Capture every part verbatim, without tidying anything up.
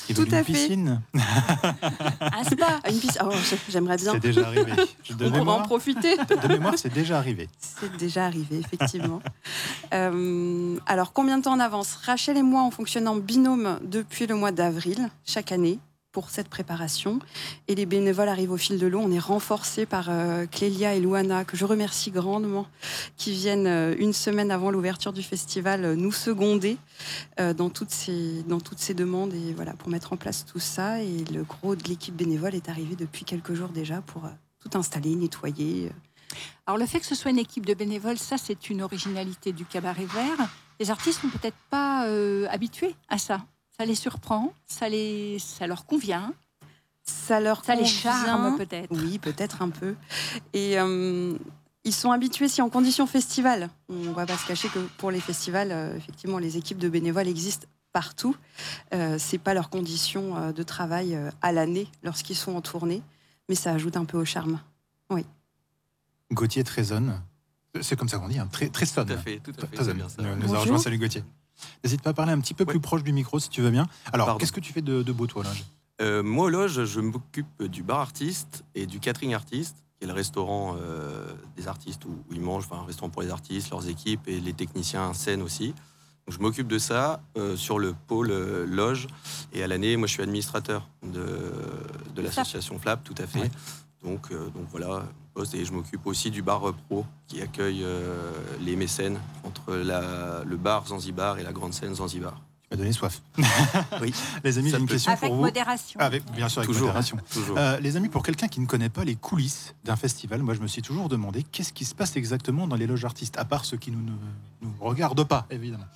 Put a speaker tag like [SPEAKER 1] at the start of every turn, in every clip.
[SPEAKER 1] Il
[SPEAKER 2] Tout
[SPEAKER 1] veut une
[SPEAKER 2] à fait.
[SPEAKER 1] piscine.
[SPEAKER 2] Un spa, une piscine. Oh, j'aimerais bien.
[SPEAKER 1] C'est déjà arrivé. De
[SPEAKER 2] On pourra en
[SPEAKER 1] mémoire,
[SPEAKER 2] profiter.
[SPEAKER 1] de mémoire, c'est déjà arrivé.
[SPEAKER 2] C'est déjà arrivé, effectivement. euh, alors, combien de temps en avance? Rachel et moi, on fonctionne en binôme depuis le mois d'avril, chaque année, pour cette préparation. Et les bénévoles arrivent au fil de l'eau. On est renforcés par euh, Clélia et Louana, que je remercie grandement, qui viennent euh, une semaine avant l'ouverture du festival euh, nous seconder euh, dans, toutes ces, dans toutes ces demandes et voilà, pour mettre en place tout ça. Et le gros de l'équipe bénévole est arrivé depuis quelques jours déjà pour euh, tout installer, nettoyer.
[SPEAKER 3] Alors le fait que ce soit une équipe de bénévoles, ça c'est une originalité du Cabaret Vert. Les artistes sont peut-être pas euh, habitués à ça. Ça les surprend, ça, les, ça leur convient.
[SPEAKER 2] Ça leur
[SPEAKER 3] ça
[SPEAKER 2] convient.
[SPEAKER 3] les charme peut-être.
[SPEAKER 2] Oui, peut-être un peu. Et euh, ils sont habitués, si en conditions festivales. On ne va pas se cacher que pour les festivals, euh, effectivement, les équipes de bénévoles existent partout. Euh, c'est pas leur condition euh, de travail euh, à l'année lorsqu'ils sont en tournée, mais ça ajoute un peu au charme. Oui.
[SPEAKER 1] Gauthier Trézonne, c'est comme ça qu'on dit, hein. Très, très sonne.
[SPEAKER 4] Tout à fait, tout à fait.
[SPEAKER 1] Trézonne.
[SPEAKER 4] Bien ça.
[SPEAKER 1] Nous, nous a
[SPEAKER 2] Bonjour.
[SPEAKER 1] rejoint, salut Gauthier. N'hésite pas à parler un petit peu
[SPEAKER 4] Ouais.
[SPEAKER 1] plus proche du micro si tu veux bien. Alors,
[SPEAKER 4] Pardon.
[SPEAKER 1] qu'est-ce que tu fais de, de beau toi là?
[SPEAKER 4] Euh, moi, au Loge, je m'occupe du bar artiste et du catering artiste, qui est le restaurant euh, des artistes où, où ils mangent, enfin un restaurant pour les artistes, leurs équipes et les techniciens scène aussi. Donc, je m'occupe de ça euh, sur le pôle euh, Loge. Et à l'année, moi, je suis administrateur de, de l'association Flap, tout à fait.
[SPEAKER 1] Ouais.
[SPEAKER 4] Donc, euh, donc voilà, poste. Et je m'occupe aussi du bar pro qui accueille euh, les mécènes entre la, le bar Zanzibar et la grande scène Zanzibar.
[SPEAKER 1] Tu m'as donné soif.
[SPEAKER 4] Oui.
[SPEAKER 1] Les amis,
[SPEAKER 4] Ça
[SPEAKER 1] j'ai une
[SPEAKER 4] peut-
[SPEAKER 1] question
[SPEAKER 3] Avec
[SPEAKER 1] pour vous.
[SPEAKER 3] modération.
[SPEAKER 1] Avec, bien sûr, avec
[SPEAKER 4] Toujours.
[SPEAKER 1] modération.
[SPEAKER 4] Toujours.
[SPEAKER 1] Euh, les amis, pour quelqu'un qui ne connaît pas les coulisses d'un festival, moi je me suis toujours demandé qu'est-ce qui se passe exactement dans les loges artistes, à part ceux qui ne nous, nous regardent pas, évidemment.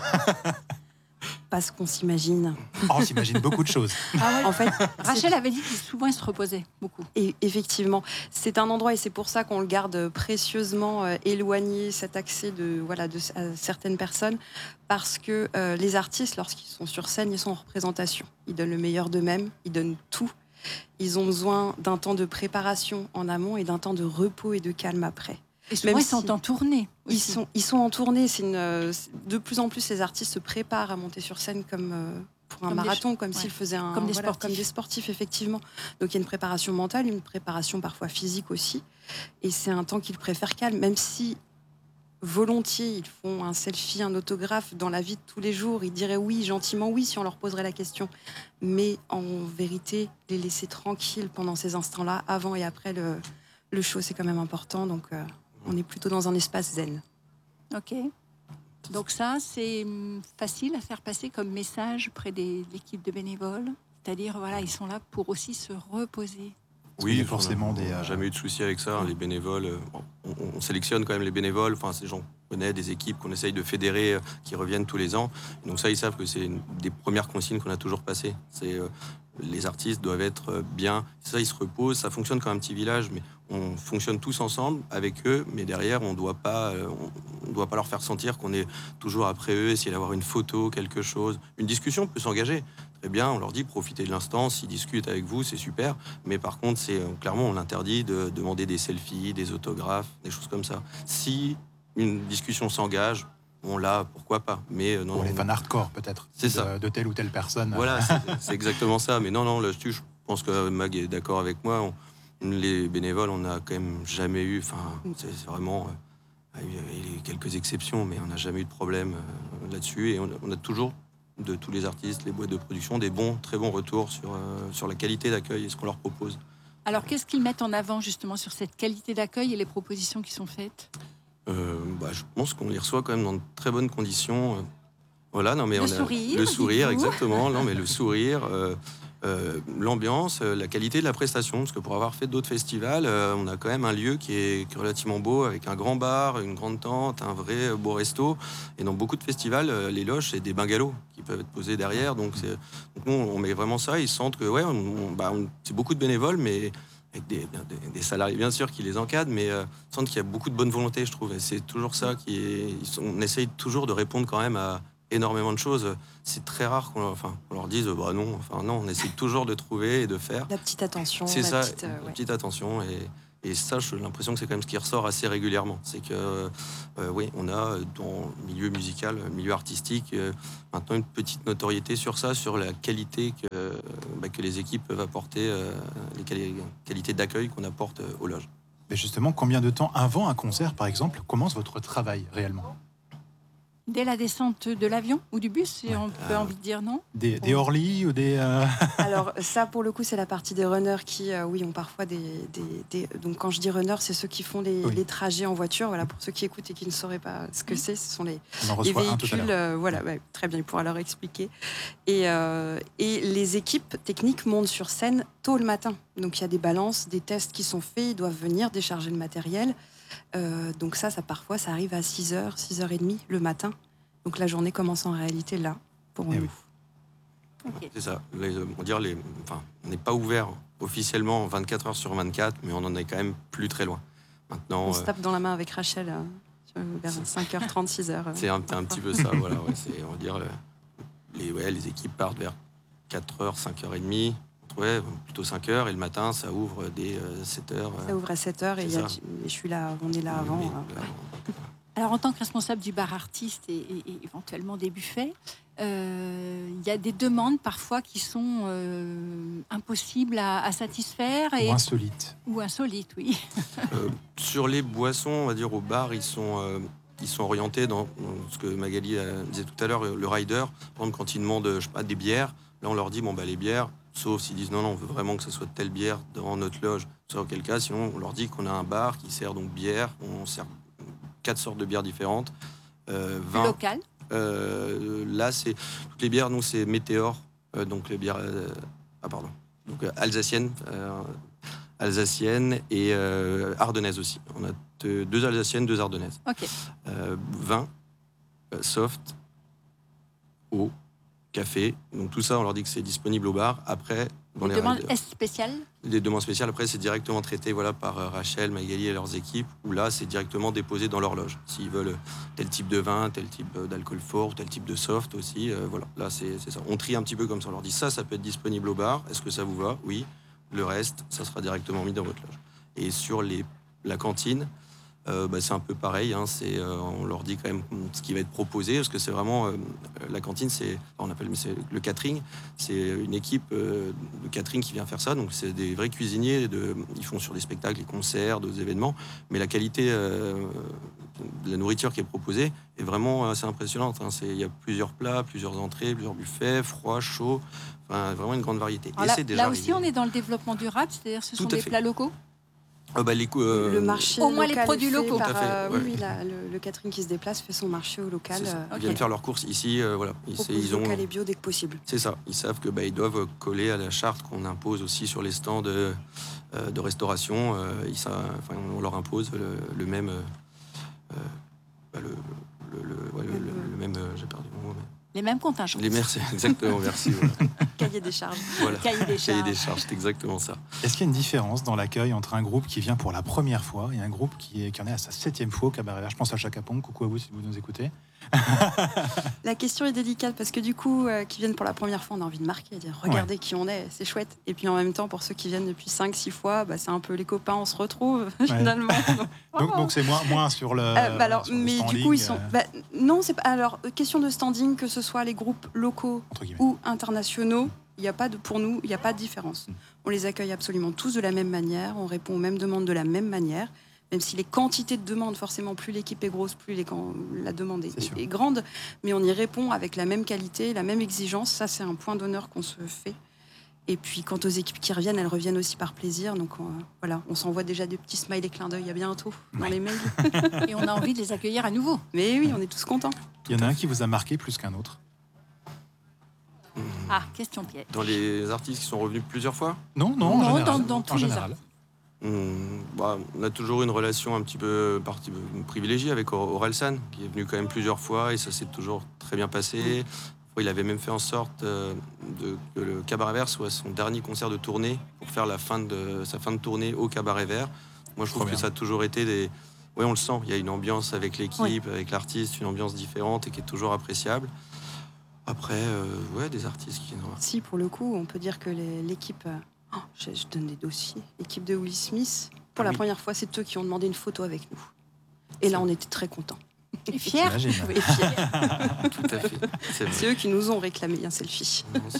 [SPEAKER 2] Pas ce qu'on s'imagine.
[SPEAKER 1] Oh, on s'imagine beaucoup de choses.
[SPEAKER 3] Ah ouais.
[SPEAKER 2] En fait,
[SPEAKER 3] Rachel avait dit que souvent il se reposait beaucoup.
[SPEAKER 2] Et effectivement, c'est un endroit et c'est pour ça qu'on le garde précieusement euh, éloigné, cet accès de, voilà, de à certaines personnes, parce que euh, les artistes, lorsqu'ils sont sur scène, ils sont en représentation. Ils donnent le meilleur d'eux-mêmes, ils donnent tout. Ils ont besoin d'un temps de préparation en amont et d'un temps de repos et de calme après.
[SPEAKER 3] Et souvent
[SPEAKER 2] Même
[SPEAKER 3] ils sont
[SPEAKER 2] si-
[SPEAKER 3] en tournée.
[SPEAKER 2] Ils
[SPEAKER 3] aussi.
[SPEAKER 2] sont, ils sont en tournée. C'est une, euh, de plus en plus, les artistes se préparent à monter sur scène comme euh, pour un
[SPEAKER 3] Comme des
[SPEAKER 2] marathon, comme
[SPEAKER 3] ouais.
[SPEAKER 2] s'ils faisaient un,
[SPEAKER 3] Comme des
[SPEAKER 2] voilà,
[SPEAKER 3] sportifs.
[SPEAKER 2] comme des sportifs, effectivement. Donc il y a une préparation mentale, une préparation parfois physique aussi. Et c'est un temps qu'ils préfèrent calme, même si volontiers ils font un selfie, un autographe dans la vie de tous les jours. Ils diraient oui, gentiment oui, si on leur poserait la question. Mais en vérité, les laisser tranquilles pendant ces instants-là, avant et après le, le show, c'est quand même important. Donc euh, on est plutôt dans un espace zen.
[SPEAKER 3] Ok. Donc ça, c'est hum, facile à faire passer comme message près des- de l'équipe de bénévoles. C'est-à-dire, voilà, ils sont là pour aussi se reposer.
[SPEAKER 1] Oui, il y a forcément
[SPEAKER 4] on
[SPEAKER 1] des,
[SPEAKER 4] n'a
[SPEAKER 1] euh,
[SPEAKER 4] jamais eu de souci avec ça. hein, Les bénévoles, euh, bon, on, on sélectionne quand même les bénévoles. Enfin, ces gens qu'on connaît, des équipes qu'on essaye de fédérer, euh, qui reviennent tous les ans. Et donc ça, ils savent que c'est une des premières consignes qu'on a toujours passées. C'est euh, les artistes doivent être euh, bien. Ça, ils se reposent. Ça fonctionne comme un petit village, mais on fonctionne tous ensemble avec eux. Mais derrière, on doit pas, euh, on, on doit pas leur faire sentir qu'on est toujours après eux, essayer d'avoir une photo, quelque chose. Une discussion peut s'engager. Très bien, on leur dit profitez de l'instant, s'ils discutent avec vous, c'est super. Mais par contre, c'est euh, clairement, on l'interdit de demander des selfies, des autographes, des choses comme ça. Si une discussion s'engage, on l'a, pourquoi pas. Mais euh, non,
[SPEAKER 1] pour les
[SPEAKER 4] non,
[SPEAKER 1] fans hardcore, peut-être.
[SPEAKER 4] C'est
[SPEAKER 1] de,
[SPEAKER 4] ça.
[SPEAKER 1] De telle ou telle personne.
[SPEAKER 4] voilà, c'est- c'est exactement ça. Mais non, non, là-dessus, je pense que Mag est d'accord avec moi. On- les bénévoles, on n'a quand même jamais eu. Enfin, c'est c'est vraiment. euh, il y a eu quelques exceptions, mais on n'a jamais eu de problème euh, là-dessus. Et on, a- on a toujours, de tous les artistes, les boîtes de production, des bons, très bons retours sur, euh, sur la qualité d'accueil et ce qu'on leur propose.
[SPEAKER 3] Alors, qu'est-ce qu'ils mettent en avant justement sur cette qualité d'accueil et les propositions qui sont faites?
[SPEAKER 4] Euh, bah, je pense qu'on les reçoit quand même dans de très bonnes conditions. Euh, Voilà, non mais
[SPEAKER 3] Le
[SPEAKER 4] on a-
[SPEAKER 3] sourire,
[SPEAKER 4] le sourire,
[SPEAKER 3] dites-vous.
[SPEAKER 4] exactement. Non mais le sourire, euh, euh, l'ambiance, euh, la qualité de la prestation. Parce que pour avoir fait d'autres festivals, euh, on a quand même un lieu qui est, qui est relativement beau, avec un grand bar, une grande tente, un vrai euh, beau resto. Et dans beaucoup de festivals, euh, les loges, c'est des bungalows qui peuvent être posés derrière. Donc, c'est, donc nous, on met vraiment ça. Ils sentent que ouais, on, on- bah, on- c'est beaucoup de bénévoles, mais avec des, des- des salariés bien sûr qui les encadrent, mais euh, sentent qu'il y a beaucoup de bonne volonté, je trouve. Et c'est toujours ça qui est. ils sont- on essaye toujours de répondre quand même à énormément de choses. C'est très rare qu'on, enfin, qu'on leur dise bah non. Enfin non, on essaye toujours de trouver et de faire.
[SPEAKER 2] La petite attention,
[SPEAKER 4] C'est
[SPEAKER 2] la
[SPEAKER 4] ça,
[SPEAKER 2] petite, euh,
[SPEAKER 4] une
[SPEAKER 2] ouais.
[SPEAKER 4] petite attention. Et, et ça, j'ai l'impression que c'est quand même ce qui ressort assez régulièrement. C'est que, euh, oui, on a dans le milieu musical, le milieu artistique, euh, maintenant une petite notoriété sur ça, sur la qualité que, que les équipes peuvent apporter, euh, les quali- qualités d'accueil qu'on apporte euh, aux loges.
[SPEAKER 1] Mais justement, combien de temps avant un concert, par exemple, commence votre travail réellement?
[SPEAKER 3] Dès la descente de l'avion ou du bus, si
[SPEAKER 1] Ouais.
[SPEAKER 3] on peut
[SPEAKER 4] Ah.
[SPEAKER 3] envie de dire non.
[SPEAKER 1] Des, des hors-lits ou des... euh,
[SPEAKER 2] Alors ça, pour le coup, c'est la partie des runners qui, euh, oui, ont parfois des, des, des- Donc quand je dis runners, c'est ceux qui font les,
[SPEAKER 1] Oui.
[SPEAKER 2] les trajets en voiture. Voilà, pour ceux qui écoutent et qui ne sauraient pas ce que c'est, ce sont les,
[SPEAKER 1] On en
[SPEAKER 2] les
[SPEAKER 1] reçoit un tout à
[SPEAKER 2] véhicules.
[SPEAKER 1] l'heure.
[SPEAKER 2] euh, voilà, ouais, très bien, il pourra leur expliquer. Et, euh, et les équipes techniques montent sur scène tôt le matin. Donc il y a des balances, des tests qui sont faits, ils doivent venir décharger le matériel. Euh, donc ça, ça, parfois, ça arrive à six heures, six heures trente le matin. Donc la journée commence en réalité là, pour
[SPEAKER 1] Eh
[SPEAKER 2] nous.
[SPEAKER 1] oui.
[SPEAKER 3] Ok.
[SPEAKER 4] C'est ça. Les, on va dire les, enfin, on n'est pas ouvert officiellement vingt-quatre heures sur vingt-quatre, mais on en est quand même plus très loin. Maintenant,
[SPEAKER 2] On se
[SPEAKER 4] euh,
[SPEAKER 2] tape dans la main avec Rachel euh, vers cinq heures trente, six heures. euh.
[SPEAKER 4] c'est un, c'est un petit peu ça. Voilà, ouais, c'est, on va dire, euh, les, ouais, les équipes partent vers quatre heures, cinq heures trente, ouais, plutôt cinq heures, et le matin, ça ouvre dès euh, sept heures.
[SPEAKER 2] Ça ouvre à sept heures et,
[SPEAKER 4] C'est
[SPEAKER 2] il y a-
[SPEAKER 4] ça.
[SPEAKER 2] et je suis là, on est là avant.
[SPEAKER 4] Mais,
[SPEAKER 2] euh.
[SPEAKER 4] euh,
[SPEAKER 3] Alors, en tant que responsable du bar artiste et, et- et éventuellement des buffets, euh, il y a des demandes parfois qui sont euh, impossibles à, à satisfaire et,
[SPEAKER 1] Ou insolite.
[SPEAKER 3] ou insolites, oui.
[SPEAKER 4] Euh, sur les boissons, on va dire au bar, ils sont, euh, ils sont orientés dans, dans ce que Magali euh, disait tout à l'heure, le rider. Par exemple, quand ils demandent, je sais pas, des bières, là on leur dit bon bah les bières, sauf s'ils disent non non, on veut vraiment que ce soit telle bière dans notre loge. Sauf auquel cas, sinon on leur dit qu'on a un bar qui sert donc bière, on sert quatre sortes de bières différentes, euh, vin.
[SPEAKER 3] Local.
[SPEAKER 4] Euh, là, c'est toutes les bières, nous c'est Météor, euh, donc les bières, euh, ah pardon, donc euh, alsaciennes, euh, alsaciennes et euh, ardennaises aussi. On a deux, deux alsaciennes, deux ardennaises.
[SPEAKER 3] Ok.
[SPEAKER 4] Euh, vin, euh, soft, eau, café. Donc tout ça, on leur dit que c'est disponible au bar. Après, dans
[SPEAKER 3] Des
[SPEAKER 4] les
[SPEAKER 3] demandes
[SPEAKER 4] riders.
[SPEAKER 3] est spéciales.
[SPEAKER 4] Les demandes spéciales, après, c'est directement traité voilà, par euh, Rachel, Magali et leurs équipes, où là, c'est directement déposé dans leur loge. S'ils veulent tel type de vin, tel type euh, d'alcool fort, tel type de soft aussi, euh, voilà, là, c'est c'est ça. On trie un petit peu comme ça. On leur dit ça, ça peut être disponible au bar. Est-ce que ça vous va? Oui. Le reste, ça sera directement mis dans votre loge. Et sur les, la cantine, euh, bah, c'est un peu pareil. Hein, c'est, euh, on leur dit quand même ce qui va être proposé, parce que c'est vraiment euh, la cantine, c'est, on appelle mais c'est le catering. C'est une équipe euh, de catering qui vient faire ça. Donc c'est des vrais cuisiniers. De, ils font sur des spectacles, des concerts, des événements. Mais la qualité euh, de la nourriture qui est proposée est vraiment assez impressionnante. Hein. C'est, il y a plusieurs plats, plusieurs entrées, plusieurs buffets, froid, chaud. Enfin, vraiment une grande variété.
[SPEAKER 3] Alors
[SPEAKER 4] Et
[SPEAKER 3] là,
[SPEAKER 4] c'est déjà
[SPEAKER 3] là aussi,
[SPEAKER 4] arrivé.
[SPEAKER 3] on est dans le développement durable, c'est-à-dire ce
[SPEAKER 4] Tout
[SPEAKER 3] sont
[SPEAKER 4] à
[SPEAKER 3] des
[SPEAKER 4] fait.
[SPEAKER 3] plats locaux.
[SPEAKER 4] Ah bah, les coups, euh,
[SPEAKER 2] Le marché
[SPEAKER 3] au moins les
[SPEAKER 2] local
[SPEAKER 3] produits
[SPEAKER 2] est fait
[SPEAKER 3] locaux.
[SPEAKER 2] par,
[SPEAKER 4] Tout à fait,
[SPEAKER 2] euh,
[SPEAKER 4] ouais.
[SPEAKER 2] Oui, oui, la- le, le catering qui se déplace fait son marché au local.
[SPEAKER 4] c'est ça.
[SPEAKER 2] euh,
[SPEAKER 4] Ils
[SPEAKER 3] ok.
[SPEAKER 4] viennent faire leurs courses ici. euh, voilà. Ils, c'est-
[SPEAKER 2] propose
[SPEAKER 4] ils ont,
[SPEAKER 2] local et bio dès que possible.
[SPEAKER 4] c'est ça. Ils savent que bah, ils doivent coller à la charte qu'on impose aussi sur les stands de, euh, de restauration. Euh, ils, sa- enfin, on leur impose le, le même. euh, euh, bah, le, le, le, ouais, le- le- le même. euh, j'ai perdu mon mot. mais-
[SPEAKER 3] Les mêmes contingents.
[SPEAKER 4] Les merci, exactement, merci. Voilà.
[SPEAKER 2] Cahier des charges.
[SPEAKER 4] Voilà.
[SPEAKER 3] Cahier des
[SPEAKER 4] Cahier
[SPEAKER 3] charges.
[SPEAKER 4] des charges, c'est exactement ça.
[SPEAKER 1] Est-ce qu'il y a une différence dans l'accueil entre un groupe qui vient pour la première fois et un groupe qui, est, qui en est à sa septième fois au Cabaret Vert? Je pense à Chaka Pong. Coucou à vous si vous nous écoutez.
[SPEAKER 2] La question est délicate parce que du coup, euh, qui viennent pour la première fois, on a envie de marquer, de dire regardez qui on est, c'est chouette. Et puis en même temps, pour ceux qui viennent depuis cinq six fois, bah, c'est un peu les copains, on se retrouve finalement.
[SPEAKER 1] Donc
[SPEAKER 2] Oh.
[SPEAKER 1] donc c'est moins, moins sur le.
[SPEAKER 2] Euh, bah alors,
[SPEAKER 1] sur le
[SPEAKER 2] mais du
[SPEAKER 1] standing,
[SPEAKER 2] coup, ils sont.
[SPEAKER 1] euh,
[SPEAKER 2] bah, non, c'est pas. Alors, euh, question de standing, que ce soit les groupes locaux
[SPEAKER 1] entre guillemets.
[SPEAKER 2] ou internationaux, il y a pas de, pour nous, il n'y a pas de différence.
[SPEAKER 1] Mm.
[SPEAKER 2] On les accueille absolument tous de la même manière, on répond aux mêmes demandes de la même manière, même si les quantités de demandes, forcément, plus l'équipe est grosse, plus les, can- la demande est,
[SPEAKER 1] C'est sûr.
[SPEAKER 2] est grande, mais on y répond avec la même qualité, la même exigence. Ça, c'est un point d'honneur qu'on se fait. Et puis, quant aux équipes qui reviennent, elles reviennent aussi par plaisir. Donc, on, voilà, on s'envoie déjà des petits smileys clins d'œil à bientôt dans
[SPEAKER 1] Ouais.
[SPEAKER 2] les mails.
[SPEAKER 3] Et on a envie de les accueillir à nouveau.
[SPEAKER 2] Mais oui, on est tous contents.
[SPEAKER 1] Il y en a un qui vous a marqué plus qu'un autre?
[SPEAKER 3] Ah, question piège.
[SPEAKER 4] Dans les artistes qui sont revenus plusieurs fois,
[SPEAKER 1] Non, non, en
[SPEAKER 3] Non,
[SPEAKER 1] général.
[SPEAKER 3] dans- dans
[SPEAKER 1] En
[SPEAKER 3] tous les
[SPEAKER 1] général.
[SPEAKER 4] Hum, bah, on a toujours une relation un petit peu parti- privilégiée avec Or- Orelsan, qui est venu quand même plusieurs fois et ça s'est toujours très bien passé. Il avait même fait en sorte euh, de, que le Cabaret Vert soit son dernier concert de tournée pour faire la fin de, sa fin de tournée au Cabaret Vert. Moi, je
[SPEAKER 1] Trop
[SPEAKER 4] trouve que
[SPEAKER 1] bien.
[SPEAKER 4] ça a toujours été des... Oui, on le sent, il y a une ambiance avec l'équipe, avec l'artiste, une ambiance différente et qui est toujours appréciable. Après, euh, ouais, des artistes qui...
[SPEAKER 2] Si, pour le coup, on peut dire que les- l'équipe... euh, oh, je, je donne des dossiers. L'équipe de Will Smith, pour
[SPEAKER 4] Ah
[SPEAKER 2] la
[SPEAKER 4] oui.
[SPEAKER 2] première fois, c'est eux qui ont demandé une photo avec nous. Et là, on était très contents.
[SPEAKER 3] Et fier.
[SPEAKER 1] J'imagine.
[SPEAKER 2] Et fiers.
[SPEAKER 4] Tout à fait, c'est vrai.
[SPEAKER 2] C'est eux qui nous ont réclamé un selfie.
[SPEAKER 4] Non, c'est-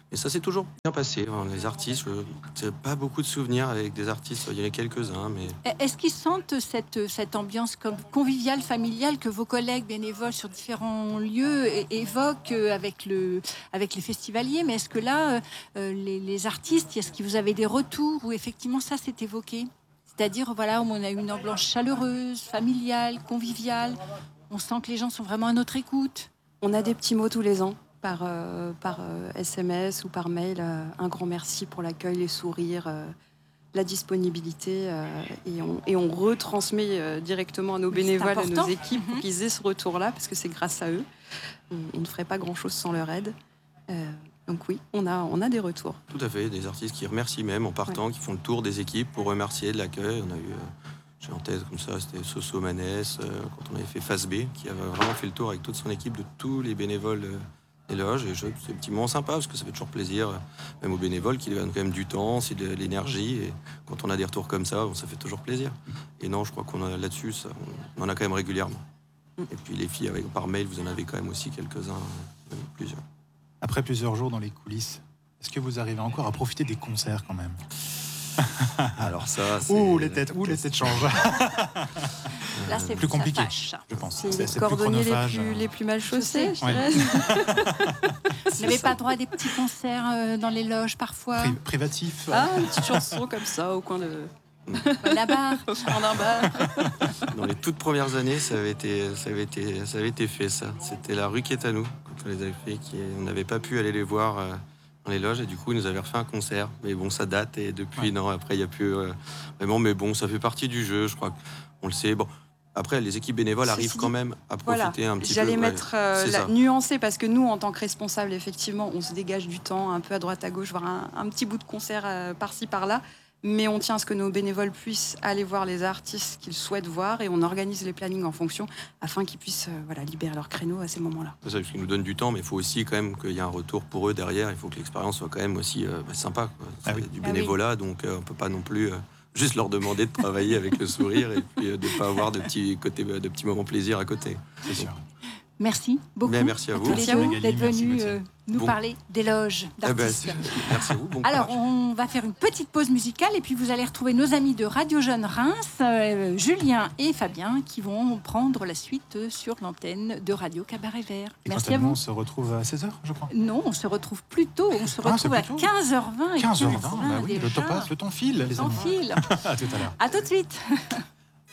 [SPEAKER 4] Et ça s'est toujours bien passé. Hein. Les artistes, je n'ai pas beaucoup de souvenirs avec des artistes, il y en a quelques-uns. Mais...
[SPEAKER 3] Est-ce qu'ils sentent cette, cette ambiance comme conviviale, familiale que vos collègues bénévoles sur différents lieux é- évoquent avec, le, avec les festivaliers? Mais est-ce que là, euh, les, les artistes, est-ce que vous avez des retours où effectivement ça s'est évoqué? C'est-à-dire, voilà, on a une ambiance chaleureuse, familiale, conviviale. On sent que les gens sont vraiment à notre écoute.
[SPEAKER 2] On a des petits mots tous les ans. Par, euh, par euh, S M S ou par mail, euh, un grand merci pour l'accueil, les sourires, euh, la disponibilité, euh, et, on, et on retransmet euh, directement à nos bénévoles, à nos équipes, pour qu'ils aient ce retour-là, parce que c'est grâce à eux. On, on ne ferait pas grand-chose sans leur aide. Euh, donc oui, on a, on a des retours.
[SPEAKER 4] Tout à fait, des artistes qui remercient même en partant, ouais. qui font le tour des équipes pour remercier de l'accueil. On a eu, euh, j'ai en tête comme ça, c'était Soso Manès, euh, quand on avait fait Phase B, qui avait vraiment fait le tour avec toute son équipe de tous les bénévoles. Euh, Éloge, et je, c'est un petit moment sympa parce que ça fait toujours plaisir, même aux bénévoles qui donnent quand même du temps, c'est de l'énergie, et quand on a des retours comme ça, bon, ça fait toujours plaisir. Et non, je crois qu'on a là-dessus, ça, on en a quand même régulièrement. Et puis les filles, avec, par mail, vous en avez quand même aussi quelques-uns, même plusieurs.
[SPEAKER 1] Après plusieurs jours dans les coulisses, est-ce que vous arrivez encore à profiter des concerts quand même?
[SPEAKER 4] Alors ça, c'est...
[SPEAKER 1] Ouh, les têtes, ouh, les têtes changent.
[SPEAKER 3] Là, c'est
[SPEAKER 1] plus compliqué,
[SPEAKER 3] fâche,
[SPEAKER 1] je pense.
[SPEAKER 2] C'est,
[SPEAKER 1] c'est
[SPEAKER 2] les
[SPEAKER 1] c'est
[SPEAKER 2] cordonniers
[SPEAKER 1] plus
[SPEAKER 2] les plus, les plus mal chaussés, je
[SPEAKER 1] Ouais.
[SPEAKER 2] dirais.
[SPEAKER 3] Vous n'avez pas droit à des petits concerts euh, dans les loges parfois?
[SPEAKER 1] Pri- privatif.
[SPEAKER 2] Ah, une petite chanson comme ça, au coin de...
[SPEAKER 3] La barre.
[SPEAKER 2] au coin d'un bar.
[SPEAKER 4] Dans les toutes premières années, ça avait été, ça avait été, ça avait été fait, ça. C'était la rue Quétanou, quand on les avait fait, qui, on n'avait pas pu aller les voir euh, dans les loges, et du coup, ils nous avaient refait un concert. Mais bon, ça date, et depuis, ouais. non, après, il n'y a plus euh, vraiment, mais bon, ça fait partie du jeu, je crois qu'on le sait. Bon. Après, les équipes bénévoles
[SPEAKER 2] Ceci
[SPEAKER 4] arrivent
[SPEAKER 2] dit,
[SPEAKER 4] quand même à profiter
[SPEAKER 2] voilà,
[SPEAKER 4] un petit
[SPEAKER 2] j'allais
[SPEAKER 4] peu.
[SPEAKER 2] J'allais mettre euh,
[SPEAKER 4] ouais,
[SPEAKER 2] la nuancer, parce que nous, en tant que responsables, effectivement, on se dégage du temps un peu à droite à gauche, voir un, un petit bout de concert euh, par-ci par-là. Mais on tient à ce que nos bénévoles puissent aller voir les artistes qu'ils souhaitent voir, et on organise les plannings en fonction afin qu'ils puissent euh, voilà, libérer leur créneau à ces moments-là.
[SPEAKER 4] C'est ça, parce qu'ils nous donnent du temps, mais il faut aussi quand même qu'il y ait un retour pour eux derrière. Il faut que l'expérience soit quand même aussi euh, bah, sympa. Quoi. C'est
[SPEAKER 1] ah oui.
[SPEAKER 4] du bénévolat, donc euh, on ne peut pas non plus... Euh, juste leur demander de travailler avec le sourire et puis de ne pas avoir de petits, côtés, de petits moments plaisir à côté.
[SPEAKER 1] C'est sûr.
[SPEAKER 3] Merci beaucoup.
[SPEAKER 4] Bien, merci à,
[SPEAKER 3] à
[SPEAKER 4] vous.
[SPEAKER 3] tous les deux d'être venus euh, nous
[SPEAKER 4] bon.
[SPEAKER 3] parler d'éloges d'artistes.
[SPEAKER 4] Eh ben, merci à vous. Bon
[SPEAKER 3] Alors,
[SPEAKER 4] courage.
[SPEAKER 3] on va faire une petite pause musicale et puis vous allez retrouver nos amis de Radio Jeune Reims, euh, Julien et Fabien, qui vont prendre la suite sur l'antenne de Radio Cabaret Vert.
[SPEAKER 1] Et
[SPEAKER 3] merci à vous.
[SPEAKER 1] On se retrouve à seize heures, je crois.
[SPEAKER 3] Non, on se retrouve plus tôt. On se
[SPEAKER 1] ah,
[SPEAKER 3] retrouve à quinze heures vingt.
[SPEAKER 1] quinze heures vingt, bah oui, le, topas, le temps file, les
[SPEAKER 3] amis. Le temps file.
[SPEAKER 1] À tout à l'heure.
[SPEAKER 3] À tout de suite.